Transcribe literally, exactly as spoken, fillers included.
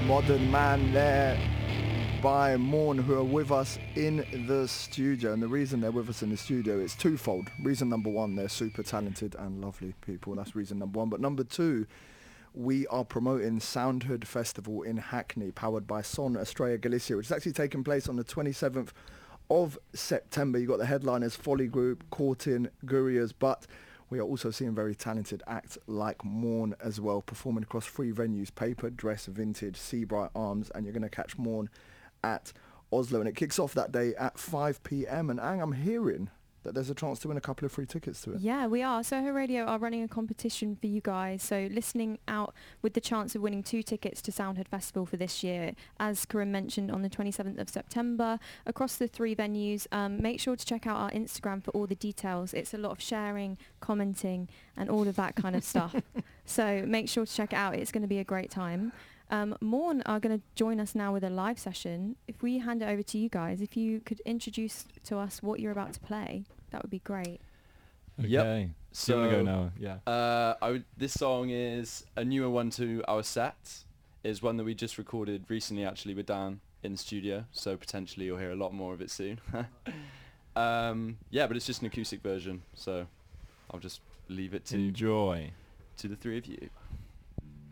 Modern Man there by Morn, who are with us in the studio. And the reason they're with us in the studio is twofold. Reason number one, they're super talented and lovely people. That's reason number one. But number two, we are promoting Soundhood Festival in Hackney, powered by Son Estrella Galicia, which is actually taking place on the twenty-seventh of September. You've got the headliners, Folly Group, Cortin, Gurias, but we are also seeing very talented acts like Morn as well, performing across three venues, Paper, Dress, Vintage, Seabright Arms, and you're going to catch Morn at Oslo. And it kicks off that day at five p.m. And Ang, I'm hearing that there's a chance to win a couple of free tickets to it. Yeah, we are. Soho Radio are running a competition for you guys. So listening out with the chance of winning two tickets to Soundhood Festival for this year. As Corinne mentioned, on the twenty-seventh of September, across the three venues. Um, make sure to check out our Instagram for all the details. It's a lot of sharing, commenting, and all of that kind of stuff. So make sure to check it out. It's going to be a great time. Um, Morn are going to join us now with a live session. If we hand it over to you guys, if you could introduce to us what you're about to play, that would be great. Okay. Yep. So we go now. Yeah. Uh, I would, this song is a newer one to our set. Is one that we just recorded recently, actually, with Dan in the studio. So potentially you'll hear a lot more of it soon. um, yeah, but it's just an acoustic version. So I'll just leave it to Enjoy. to the three of you.